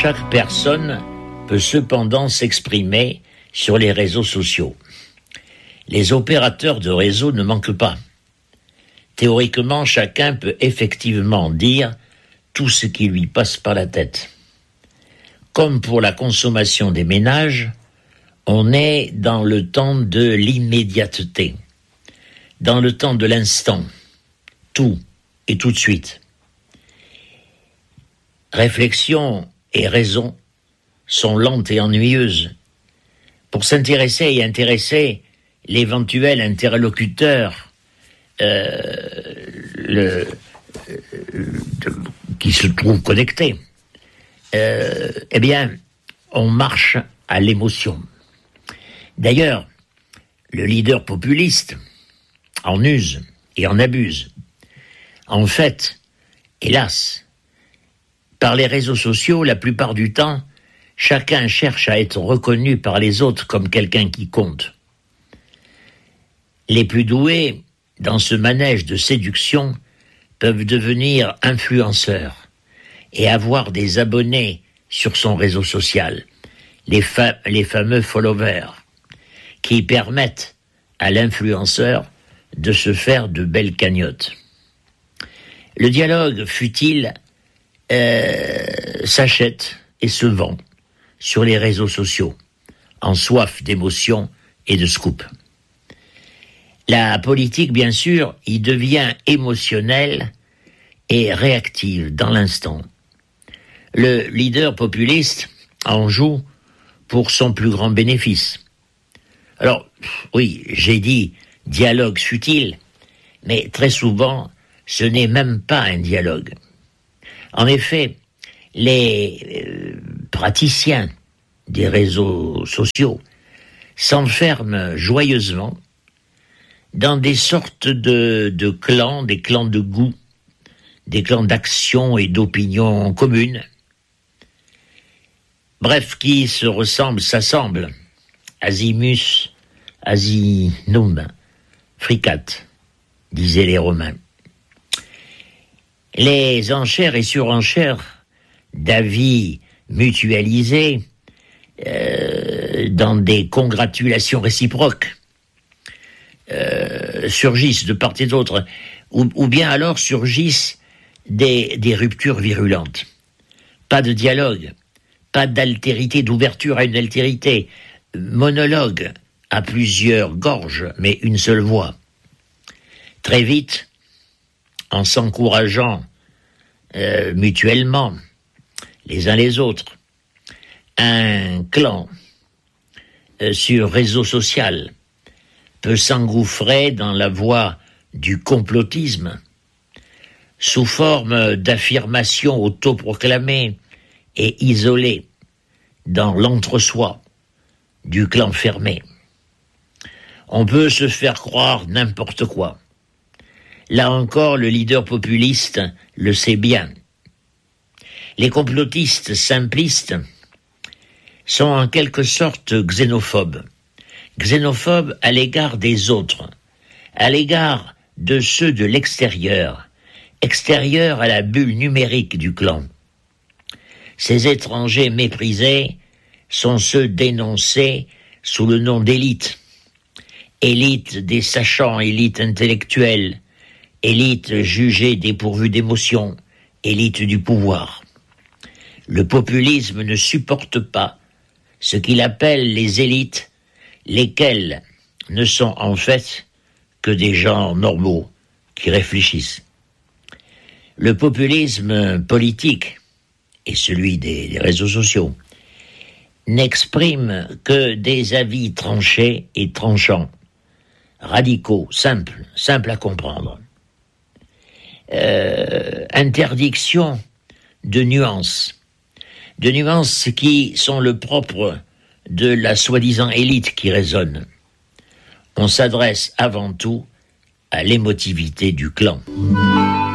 chaque personne peut cependant s'exprimer sur les réseaux sociaux. Les opérateurs de réseau ne manquent pas. Théoriquement, chacun peut effectivement dire tout ce qui lui passe par la tête. Comme pour la consommation des ménages, on est dans le temps de l'immédiateté, dans le temps de l'instant, tout et tout de suite. Réflexion et raison sont lentes et ennuyeuses. Pour s'intéresser et intéresser l'éventuel interlocuteur qui se trouve connecté, eh bien, on marche à l'émotion. D'ailleurs, le leader populiste en use et en abuse. En fait, hélas, par les réseaux sociaux, la plupart du temps, chacun cherche à être reconnu par les autres comme quelqu'un qui compte. Les plus doués dans ce manège de séduction peuvent devenir influenceurs et avoir des abonnés sur son réseau social, les fameux followers, qui permettent à l'influenceur de se faire de belles cagnottes. Le dialogue, fut-il, s'achète et se vend sur les réseaux sociaux, en soif d'émotion et de scoop. La politique, bien sûr, y devient émotionnelle et réactive dans l'instant. Le leader populiste en joue pour son plus grand bénéfice. Alors, oui, j'ai dit dialogue futile, mais très souvent, ce n'est même pas un dialogue. En effet, les praticiens des réseaux sociaux s'enferment joyeusement dans des sortes de clans, des clans de goût, des clans d'action et d'opinion communes. Bref, qui se ressemblent, s'assemblent. Azimus, asinum, fricat, disaient les Romains. Les enchères et surenchères d'avis mutualisés dans des congratulations réciproques surgissent de part et d'autre, ou bien alors surgissent des ruptures virulentes. Pas de dialogue, pas d'altérité, d'ouverture à une altérité, monologue à plusieurs gorges, mais une seule voix. Très vite, en s'encourageant mutuellement, les uns les autres, un clan sur réseau social peut s'engouffrer dans la voie du complotisme sous forme d'affirmations autoproclamées et isolées dans l'entre-soi du clan fermé. On peut se faire croire n'importe quoi. Là encore, le leader populiste le sait bien. Les complotistes simplistes sont en quelque sorte xénophobes. Xénophobes à l'égard des autres, à l'égard de ceux de l'extérieur, extérieurs à la bulle numérique du clan. Ces étrangers méprisés sont ceux dénoncés sous le nom d'élite. Élite des sachants, élite intellectuelle, élite jugée dépourvue d'émotion, élite du pouvoir. Le populisme ne supporte pas ce qu'il appelle les élites, lesquelles ne sont en fait que des gens normaux qui réfléchissent. Le populisme politique et celui des réseaux sociaux n'expriment que des avis tranchés et tranchants, radicaux, simples à comprendre. Interdiction de nuances qui sont le propre de la soi-disant élite qui résonne. On s'adresse avant tout à l'émotivité du clan.